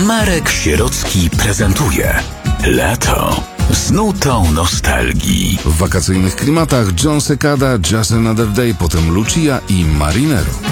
Marek Sierocki prezentuje Lato z nutą nostalgii. W wakacyjnych klimatach John Cicada, Just Another Day, potem Lucia i Marinero.